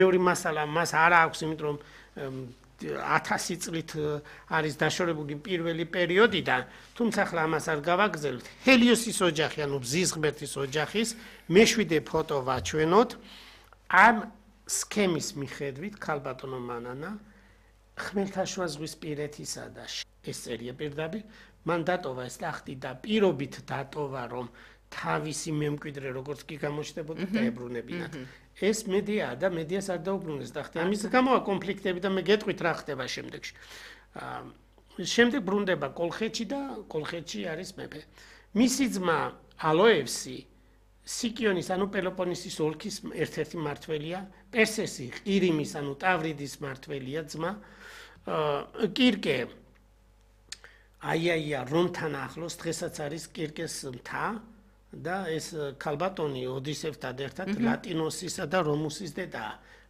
მეორე მასალა მას არ აქვს, იმიტომ რომ 1000 წლით არის დაშორებული პირველი პერიოდიდან, თუმცა ახლა ამას არ გავაგრძელებთ. ჰელიოსის ოჯახი, ანუ ბზის ღმერთის ოჯახის მეშვიდე ფოტო ვაჩვენოთ. ამ სქემის მიხედვით ქალბატონო მანანა ხმელთაშუა ზღვის პირეთისა და ეს წერია პირდაპირ მან დატოვა ეს ტახტი და პირობით დატოვა რომ თავისი მემკვიდრე როგორც კი გამოჩნდებოდა და ებრუნებინათ. ეს მედიაა და მედიას არ დაუბრუნეს ტახტი. ამის გამოა კონფლიქტები და მე გეტყვით რა ხდება შემდეგში. შემდეგ ბრუნდება კოლხეთში და კოლხეთში არის მეფე. მისი ძმა ალოევსი სიკიონის ანუ პელოპონესის ოლქის ერთ-ერთი მმართველია, პერსესი ყირიმის ანუ ტავრიდის მმართველია ძმა. კირკე აიაია რომთან ახლოს დღესაც არის კირკეს მთა და ეს ქალბატონი ოდისევთან ერთად ლატინოსისა და რომუსის დედაა.